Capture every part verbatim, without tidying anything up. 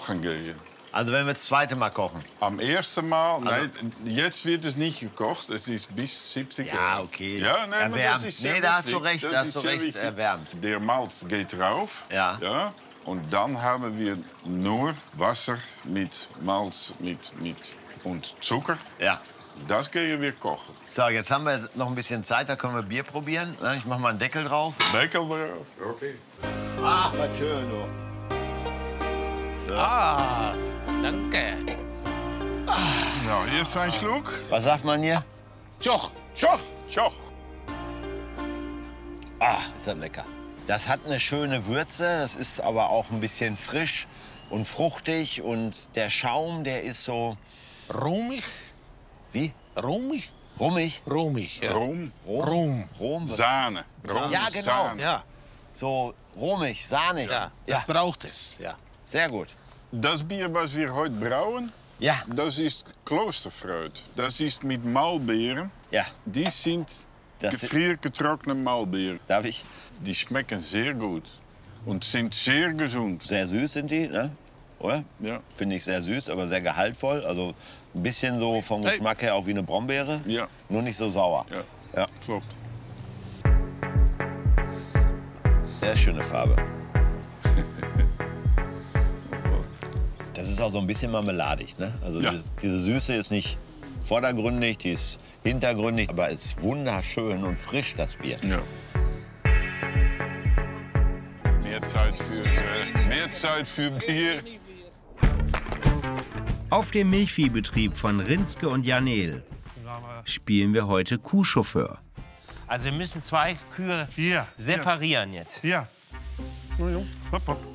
kochen gehen. Also wenn wir das zweite Mal kochen. Am ersten Mal, Also, nein, jetzt wird es nicht gekocht, es ist bis siebzig Grad. Ja, okay. Ja, nein, aber Erwärmt. das ist sehr Nee, da hast du wichtig. recht, Das da hast ist du sehr recht, wichtig. erwärmt. Der Malz geht drauf. Ja. Ja. Und dann haben wir nur Wasser mit Malz mit, mit und Zucker. Ja. Das gehen wir kochen. So, jetzt haben wir noch ein bisschen Zeit, da können wir Bier probieren. Ich mache mal einen Deckel drauf. Deckel drauf, okay. Ach, was schön, du. So. Ah, danke. Ja, jetzt ein Schluck. Was sagt man hier? Tjoch, tjoch, tjoch. Ah, ist das lecker. Das hat eine schöne Würze, das ist aber auch ein bisschen frisch und fruchtig. Und der Schaum, der ist so... Rumig? Wie? Rumig? Rummig? Rumig, ja. Rum, Rum. Rom? was- Sahne. Rum, Ja, genau. Sahne. Ja, So romig, sahnig. ja, ja. das braucht es, ja. Sehr gut. Das Bier, was wir heute brauen, Ja, das ist Klosterfreud. Das ist mit Maulbeeren. ja. Die sind Das- gefriergetrocknete Maulbeeren. Darf ich? Die schmecken sehr gut und sind sehr gesund. Sehr süß sind die, ne? Oder? Ja. Finde ich sehr süß, aber sehr gehaltvoll. Also ein bisschen so vom Hey. Geschmack her auch wie eine Brombeere. Ja. Nur nicht so sauer. Ja, Ja. klopt. Sehr schöne Farbe. Das ist auch so ein bisschen marmeladig, ne? Also Ja. diese, diese Süße ist nicht vordergründig, die ist hintergründig, aber es ist wunderschön und frisch, das Bier. Ja. Mehr Zeit für, äh, mehr Zeit für Bier. Auf dem Milchviehbetrieb von Rinske und Janel spielen wir heute Kuhchauffeur. Also wir müssen zwei Kühe Hier. separieren jetzt. Hier. Hopp, hopp.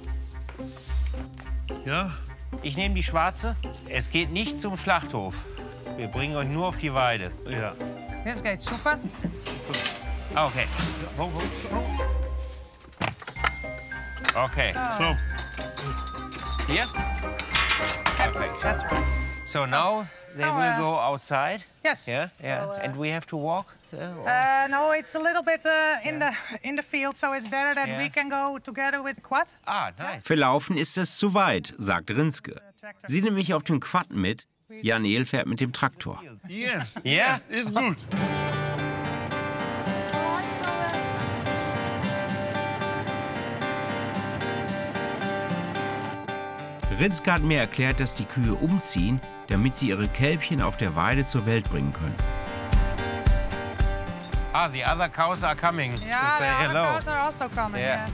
Ja. Ich nehme die schwarze. Es geht nicht zum Schlachthof. Wir bringen euch nur auf die Weide. Ja. Dit gaat super. Ah, okay. Ho, ho, ho. Okay. So. Hier? Perfect. That's right. So now they Now, will uh, go outside. Yes. Yeah, yeah. So, uh, And we have to walk. there, or- Uh, no, it's a little bit uh, in the in the field, so it's better that Yeah. we can go together with quad. ah, nice. Für Laufen ist es zu weit, sagt Rinske. Sie nimmt mich auf den Quad mit. Janel fährt mit dem Traktor. Yes. Yeah? Ist gut. Rinske hat mir erklärt, dass die Kühe umziehen, damit sie ihre Kälbchen auf der Weide zur Welt bringen können. Ah, the other cows are coming Yeah, to say the other hello. cows are also coming. Yeah.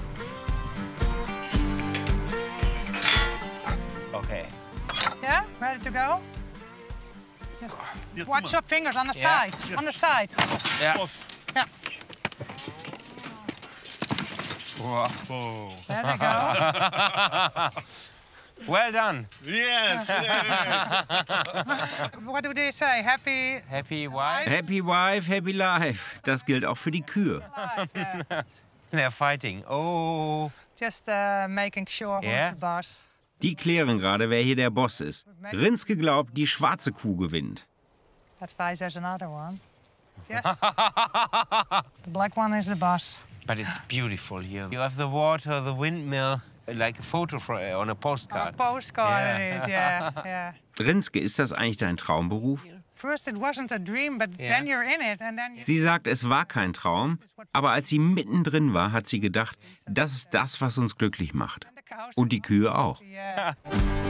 Yeah. Okay. Yeah. Ready to go? Just Hier, guck watch mal. your fingers on the Yeah. side. On the side. Yeah. Yeah. Wow. Oh. There they go. Well done. Yes. What do they say? Happy. Happy wife. Happy Wife, Happy Life. Das gilt auch für die Kühe. Yeah. They're fighting. Oh. Just uh, making sure who's Yeah. the boss. Die klären gerade, wer hier der Boss ist. Rinske glaubt, die schwarze Kuh gewinnt. Advice, there's another one. Yes. The black one is the boss. But it's beautiful here. You have the water, the windmill, like a photo for, on a On a postcard. postcard Yeah. it is, yeah, yeah. Rinske, ist das eigentlich dein Traumberuf? First it wasn't a dream, but Yeah. then you're in it and then you... Sie sagt, es war kein Traum, aber als sie mittendrin war, hat sie gedacht, das ist das, was uns glücklich macht. the cows- Und die Kühe auch. Yeah.